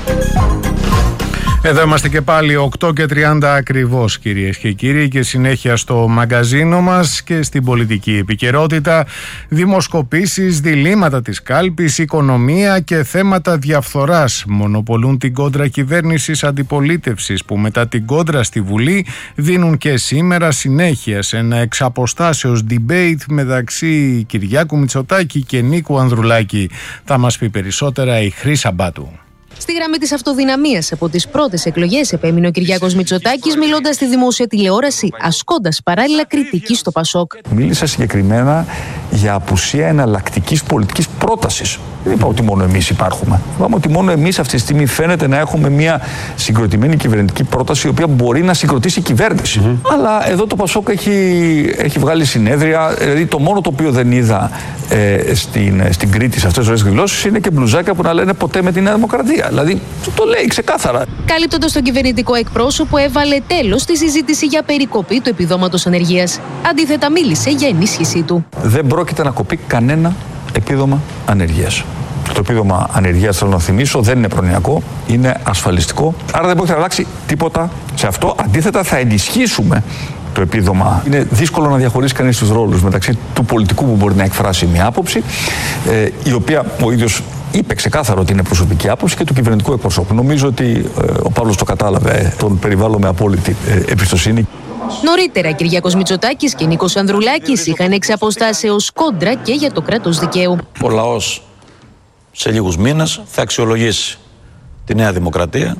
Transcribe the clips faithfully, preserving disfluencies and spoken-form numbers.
Εδώ είμαστε και πάλι οκτώ και τριάντα ακριβώς, κυρίες και κύριοι, και συνέχεια στο μαγκαζίνο μας και στην πολιτική επικαιρότητα. Δημοσκοπήσεις, διλήμματα της κάλπης, οικονομία και θέματα διαφθοράς μονοπολούν την κόντρα κυβέρνησης αντιπολίτευσης, που μετά την κόντρα στη Βουλή δίνουν και σήμερα συνέχεια σε ένα εξαποστάσεως debate μεταξύ Κυριάκου Μητσοτάκη και Νίκου Ανδρουλάκη. Θα μας πει περισσότερα η Χρύσα Μπάτου. Στη γραμμή της αυτοδυναμίας από τις πρώτες εκλογές επέμεινε ο Κυριάκος Μητσοτάκης, μιλώντας στη δημόσια τηλεόραση, ασκώντας παράλληλα κριτική στο Πασόκ. Μίλησα συγκεκριμένα για απουσία εναλλακτικής πολιτικής πρότασης. Δεν είπα ότι μόνο εμείς υπάρχουμε. Είπαμε ότι μόνο εμείς αυτή τη στιγμή φαίνεται να έχουμε μια συγκροτημένη κυβερνητική πρόταση, η οποία μπορεί να συγκροτήσει κυβέρνηση. Mm-hmm. Αλλά εδώ το Πασόκ έχει, έχει βγάλει συνέδρια. Δηλαδή το μόνο το οποίο δεν είδα ε, στην, στην Κρήτη σε αυτές τις δηλώσεις είναι και μπλουζάκια που να λένε ποτέ με τη Νέα Δημοκρατία. Δηλαδή το, το λέει ξεκάθαρα. Καλύπτοντας τον κυβερνητικό εκπρόσωπο, έβαλε τέλος στη συζήτηση για περικοπή του επιδόματος ανεργίας. Αντίθετα, μίλησε για ενίσχυσή του. Δεν πρόκειται να κοπεί κανένα επίδομα ανεργίας. Το επίδομα ανεργίας, θέλω να θυμίσω, δεν είναι προνοιακό, είναι ασφαλιστικό. Άρα δεν πρόκειται να αλλάξει τίποτα σε αυτό. Αντίθετα, θα ενισχύσουμε το επίδομα. Είναι δύσκολο να διαχωρίσει κανείς τους ρόλους μεταξύ του πολιτικού που μπορεί να εκφράσει μια άποψη, ε, η οποία ο ίδιος είπε ξεκάθαρο ότι είναι προσωπική άποψη, και του κυβερνητικού εκπροσώπου. Νομίζω ότι ε, ο Παύλος το κατάλαβε, τον περιβάλλω με απόλυτη ε, εμπιστοσύνη. Νωρίτερα, Κυριάκος Μητσοτάκης και Νίκος Ανδρουλάκης είχαν εξ αποστάσεως κόντρα και για το κράτος δικαίου. Ο λαός σε λίγους μήνες θα αξιολογήσει τη Νέα Δημοκρατία,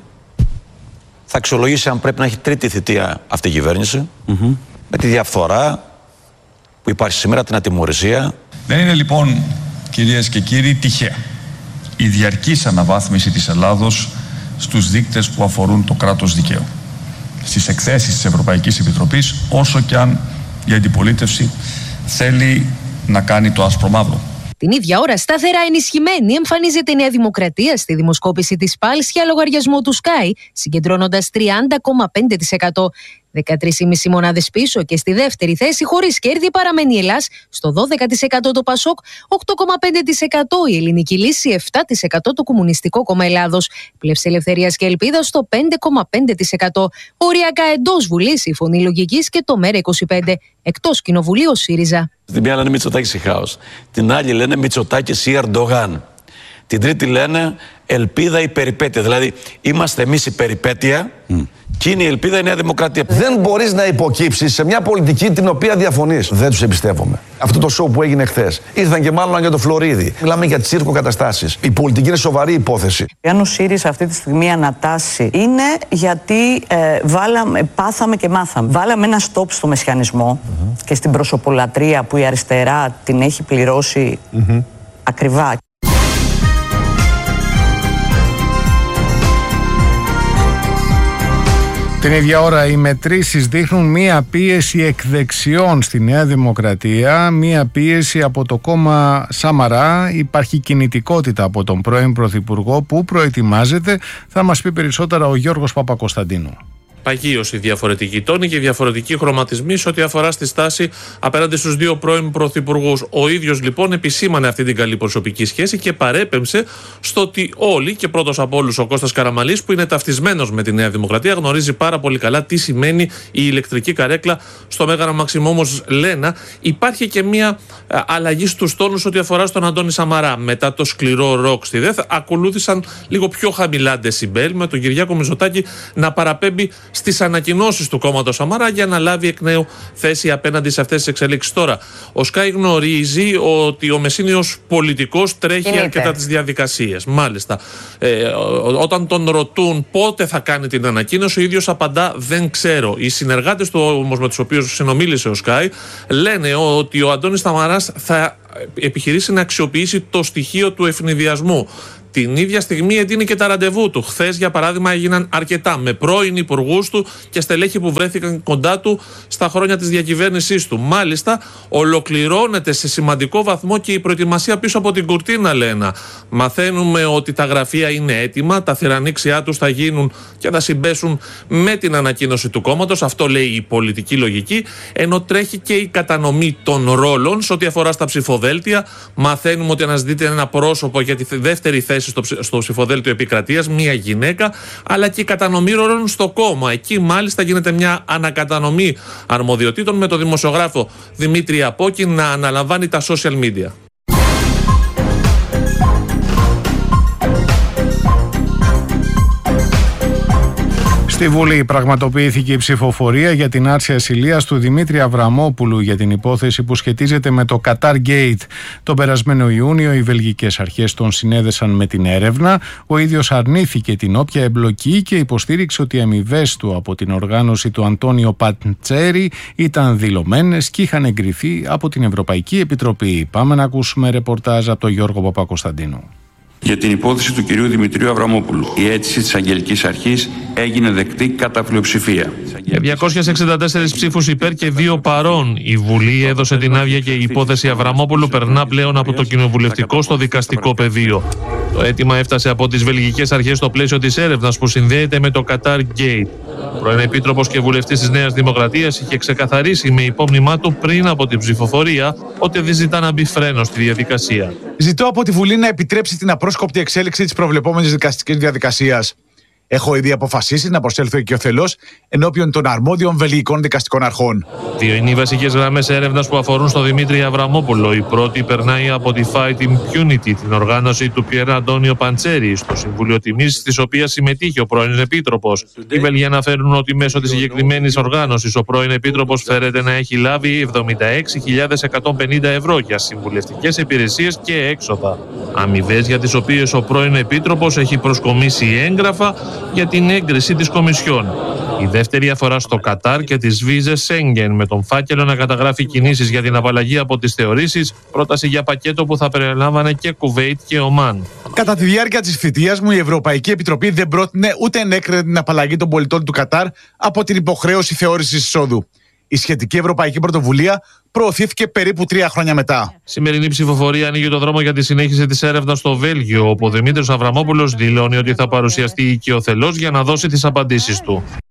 θα αξιολογήσει αν πρέπει να έχει τρίτη θητεία αυτή η κυβέρνηση, mm-hmm. με τη διαφθορά που υπάρχει σήμερα, την ατιμωρησία. Δεν είναι λοιπόν, κυρίες και κύριοι, τυχαία η διαρκής αναβάθμιση της Ελλάδος στους δείκτες που αφορούν το κράτος δικαίου, στις εκθέσεις της Ευρωπαϊκής Επιτροπής, όσο και αν η αντιπολίτευση θέλει να κάνει το άσπρο μαύρο. Την ίδια ώρα, σταθερά ενισχυμένη, εμφανίζεται η Νέα Δημοκρατία στη δημοσκόπηση της Πάλς για λογαριασμό του Sky, συγκεντρώνοντας τριάντα κόμμα πέντε τοις εκατό. δεκατρείς κόμμα πέντε μονάδες πίσω, και στη δεύτερη θέση, χωρίς κέρδη, παραμένει η Ελλάς, στο δώδεκα τοις εκατό το Πασόκ, οκτώ κόμμα πέντε τοις εκατό η Ελληνική Λύση, επτά τοις εκατό το Κομμουνιστικό Κόμμα Ελλάδος, Πλεύση Ελευθερίας και Ελπίδας στο πέντε κόμμα πέντε τοις εκατό. Οριακά εντός Βουλής η Φωνή Λογικής και το ΜΕΡΑ είκοσι πέντε. Εκτός Κοινοβουλίου, ΣΥΡΙΖΑ. Την μία λένε Μητσοτάκης ή χάος. Την άλλη λένε Μητσοτάκης ή Ερντογάν. Την τρίτη λένε ελπίδα ή περιπέτεια. Δηλαδή είμαστε εμείς η περιπέτεια mm. και είναι η ελπίδα η Νέα Δημοκρατία. Δεν μπορείς να υποκύψεις σε μια πολιτική την οποία διαφωνείς. Δεν τους εμπιστεύομαι. Αυτό το σοου που έγινε χθες. Ήρθαν και μάλλον για το Φλωρίδι. Μιλάμε για τσίρκο καταστάσεις. Η πολιτική είναι σοβαρή υπόθεση. Αν ο ΣΥΡΙΖΑ αυτή τη στιγμή ανατάσσει, είναι γιατί ε, βάλαμε, πάθαμε και μάθαμε. Βάλαμε ένα στόπ στο μεσιανισμό mm-hmm. και στην προσωπολατρία που η αριστερά την έχει πληρώσει mm-hmm. ακριβά. Την ίδια ώρα οι μετρήσεις δείχνουν μία πίεση εκ δεξιών στη Νέα Δημοκρατία, μία πίεση από το κόμμα Σαμαρά. Υπάρχει κινητικότητα από τον πρώην Πρωθυπουργό που προετοιμάζεται. Θα μας πει περισσότερα ο Γιώργος Παπακοσταντίνου. Παγίωση, διαφορετική τόνη και διαφορετική χρωματισμοί σε ό,τι αφορά στη στάση απέναντι στους δύο πρώην πρωθυπουργούς. Ο ίδιος λοιπόν επισήμανε αυτή την καλή προσωπική σχέση και παρέπεμψε στο ότι όλοι, και πρώτος από όλους ο Κώστας Καραμανλής, που είναι ταυτισμένος με τη Νέα Δημοκρατία, γνωρίζει πάρα πολύ καλά τι σημαίνει η ηλεκτρική καρέκλα στο Μέγαρο Μαξιμόμως Λένα. Υπάρχει και μια αλλαγή στους τόνους ό,τι αφορά στον Αντώνη Σαμαρά. Μετά το σκληρό ροκ στη ΔΕΘ, ακολούθησαν λίγο πιο χαμηλά ντεσιμπέλ, με τον Κυριάκο Μητσοτάκη να παραπέμπει στις ανακοινώσεις του κόμματος Σαμαρά για να λάβει εκ νέου θέση απέναντι σε αυτές τις εξελίξεις. Τώρα, ο Sky γνωρίζει ότι ο Μεσσήνιος πολιτικός τρέχει Κινείται. αρκετά τις διαδικασίες. Μάλιστα. Ε, όταν τον ρωτούν πότε θα κάνει την ανακοίνωση, ο ίδιος απαντά δεν ξέρω. Οι συνεργάτες του όμως με τους οποίους συνομίλησε ο Sky λένε ότι ο Αντώνης Σαμαράς θα επιχειρήσει να αξιοποιήσει το στοιχείο του ευνηδιασμού. Την ίδια στιγμή εντείνει και τα ραντεβού του. Χθες, για παράδειγμα, έγιναν αρκετά με πρώην υπουργούς του και στελέχη που βρέθηκαν κοντά του στα χρόνια της διακυβέρνησής του. Μάλιστα, ολοκληρώνεται σε σημαντικό βαθμό και η προετοιμασία πίσω από την κουρτίνα, λένε. Μαθαίνουμε ότι τα γραφεία είναι έτοιμα, τα θυρανίξια τους θα γίνουν και θα συμπέσουν με την ανακοίνωση του κόμματος. Αυτό λέει η πολιτική λογική. Ενώ τρέχει και η κατανομή των ρόλων σε ό,τι αφορά στα ψηφοδέλτια. Μαθαίνουμε ότι αναζητείται ένα πρόσωπο για τη δεύτερη θέση θέση στο, στο ψηφοδέλτιο επικρατείας, μία γυναίκα, αλλά και η κατανομή ρόλων στο κόμμα. Εκεί μάλιστα γίνεται μια ανακατανομή αρμοδιοτήτων με το δημοσιογράφο Δημήτρη Απόκη να αναλαμβάνει τα social media. Στη Βουλή πραγματοποιήθηκε η ψηφοφορία για την άρση ασυλίας του Δημήτρη Αβραμόπουλου για την υπόθεση που σχετίζεται με το Qatar Gate. Τον περασμένο Ιούνιο οι βελγικές αρχές τον συνέδεσαν με την έρευνα. Ο ίδιος αρνήθηκε την όποια εμπλοκή και υποστήριξε ότι οι αμοιβές του από την οργάνωση του Αντώνιο Παντσέρη ήταν δηλωμένες και είχαν εγκριθεί από την Ευρωπαϊκή Επιτροπή. Πάμε να ακούσουμε ρεπορτάζ από τον Γιώργο Παπακοσταντίνου. Για την υπόθεση του κυρίου Δημητρίου Αβραμόπουλου, η αίτηση της Αγγελικής Αρχής έγινε δεκτή κατά πλειοψηφία. Για διακόσιες εξήντα τέσσερις ψήφους υπέρ και δύο παρών, η Βουλή έδωσε την άδεια και η υπόθεση Αβραμόπουλου περνά πλέον από το κοινοβουλευτικό στο δικαστικό πεδίο. Το αίτημα έφτασε από τις βελγικές αρχές στο πλαίσιο της έρευνας που συνδέεται με το Qatar Gate. Ο πρώην Επίτροπος και βουλευτής της Νέας Δημοκρατίας είχε ξεκαθαρίσει με υπόμνημά του πριν από την ψηφοφορία ότι δεν ζητά να μπει φρένο στη διαδικασία. Ζητώ από τη Βουλή να επιτρέψει την απρόσκοπτη εξέλιξη της προβλεπόμενης δικαστικής διαδικασίας. Έχω ήδη αποφασίσει να προσέλθω οικειοθελώς ενώπιον των αρμόδιων βελγικών δικαστικών αρχών. Δύο είναι οι βασικές γραμμές έρευνας που αφορούν στο Δημήτρη Αβραμόπουλο. Η πρώτη περνάει από τη Fight Impunity, την οργάνωση του Πιέρ Αντώνιο Παντσέρη, στο Συμβούλιο Τιμής, της οποίας συμμετείχε ο πρώην Επίτροπος. Οι Βέλγοι αναφέρουν ότι μέσω της συγκεκριμένης οργάνωσης ο πρώην Επίτροπος φέρεται να έχει λάβει εβδομήντα έξι χιλιάδες εκατόν πενήντα ευρώ για συμβουλευτικές υπηρεσίες και έξοδα. Αμοιβές για τις οποίες ο πρώην Επίτροπος έχει προσκομίσει έγγραφα για την έγκριση της Κομισιόν. Η δεύτερη αφορά στο Κατάρ και τις βίζες Σέγγεν, με τον φάκελο να καταγράφει κινήσεις για την απαλλαγή από τις θεωρήσεις, πρόταση για πακέτο που θα περιλάμβανε και Κουβέιτ και Ομάν. Κατά τη διάρκεια της θητείας μου, η Ευρωπαϊκή Επιτροπή δεν πρότεινε ούτε ενέκρινε την απαλλαγή των πολιτών του Κατάρ από την υποχρέωση θεώρησης εισόδου. Η σχετική ευρωπαϊκή πρωτοβουλία προωθήθηκε περίπου τρία χρόνια μετά. Σημερινή ψηφοφορία ανοίγει το δρόμο για τη συνέχιση της έρευνας στο Βέλγιο, όπου ο Δημήτρης Αβραμόπουλος δηλώνει ότι θα παρουσιαστεί οικειοθελώς για να δώσει τις απαντήσεις του.